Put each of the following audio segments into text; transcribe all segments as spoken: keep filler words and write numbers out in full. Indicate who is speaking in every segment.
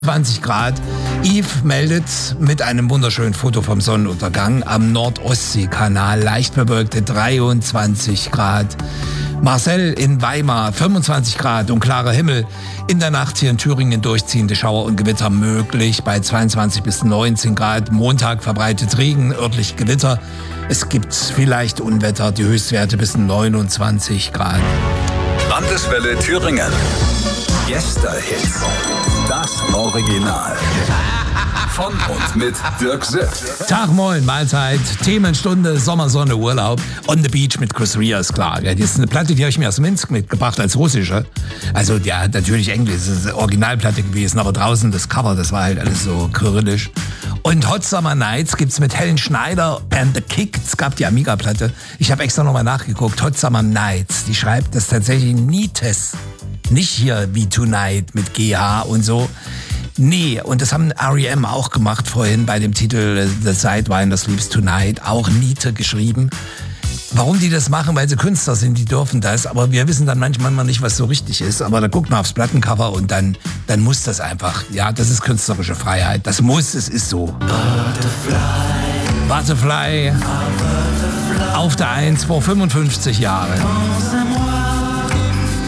Speaker 1: zwanzig Grad. Yves meldet mit einem wunderschönen Foto vom Sonnenuntergang am Nordostseekanal. Leicht bewölkte dreiundzwanzig Grad. Marcel in Weimar fünfundzwanzig Grad und klarer Himmel. In der Nacht hier in Thüringen durchziehende Schauer und Gewitter möglich bei zweiundzwanzig bis neunzehn Grad. Montag verbreitet Regen, örtlich Gewitter. Es gibt vielleicht Unwetter, die Höchstwerte bis neunundzwanzig Grad.
Speaker 2: Landeswelle Thüringen. Gästehits. Das Original. Von und mit Dirk Sipp.
Speaker 1: Tag, moin, Mahlzeit, Themenstunde, Sommersonne, Urlaub. On the Beach mit Chris Rea ist klar. Das ist eine Platte, die habe ich mir aus Minsk mitgebracht als russische. Also, ja, natürlich Englisch, das ist eine Originalplatte gewesen, aber draußen das Cover, das war halt alles so kyrillisch. Und Hot Summer Nights gibt's mit Helen Schneider and the Kick. Es gab die Amiga-Platte. Ich habe extra nochmal nachgeguckt. Hot Summer Nights, die schreibt das tatsächlich Nites. Nicht hier wie Tonight mit G H und so. Nee, und das haben R E M auch gemacht vorhin bei dem Titel The Sidewinder Sleeps Tonight. Auch Niete geschrieben. Warum die das machen? Weil sie Künstler sind, die dürfen das. Aber wir wissen dann manchmal mal nicht, was so richtig ist. Aber da guckt man aufs Plattencover und dann, dann muss das einfach. Ja, das ist künstlerische Freiheit. Das muss, es ist so. Butterfly. Butterfly. Auf der eins vor fünfundfünfzig Jahren.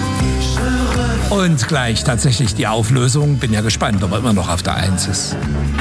Speaker 1: Und gleich tatsächlich die Auflösung. Bin ja gespannt, ob er immer noch auf der eins ist.